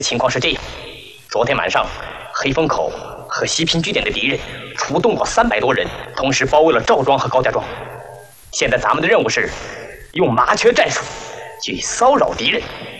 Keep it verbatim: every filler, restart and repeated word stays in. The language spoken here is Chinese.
情况是这样：昨天晚上，黑风口和西平据点的敌人出动了三百多人，同时包围了赵庄和高家庄。现在咱们的任务是用麻雀战术去骚扰敌人，